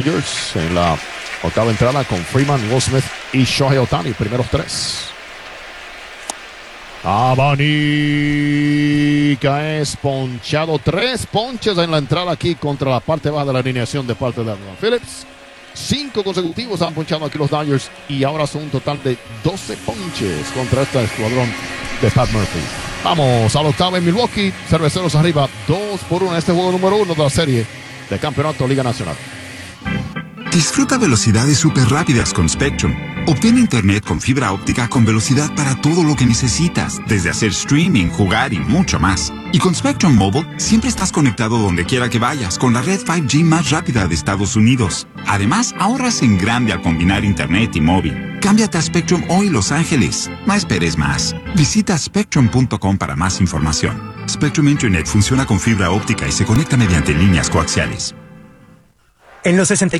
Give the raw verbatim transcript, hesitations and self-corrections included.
Dodgers en la octava entrada con Freeman, Will Smith y Shohei Ohtani, primeros tres. Abanica es ponchado, tres ponches en la entrada aquí contra la parte baja de la alineación de parte de Adrian Phillips. Cinco consecutivos han ponchado aquí los Dodgers y ahora son un total de doce ponches contra este escuadrón de Pat Murphy. Vamos a la octava en Milwaukee, Cerveceros arriba, dos por uno en este juego número uno de la serie de Campeonato Liga Nacional. Disfruta velocidades súper rápidas con Spectrum. Obtén internet con fibra óptica con velocidad para todo lo que necesitas, desde hacer streaming, jugar y mucho más. Y con Spectrum Mobile, siempre estás conectado donde quiera que vayas, con la red cinco G más rápida de Estados Unidos. Además, ahorras en grande al combinar internet y móvil. Cámbiate a Spectrum hoy, Los Ángeles. No esperes más. Visita spectrum punto com para más información. Spectrum Internet funciona con fibra óptica y se conecta mediante líneas coaxiales. En los sesenta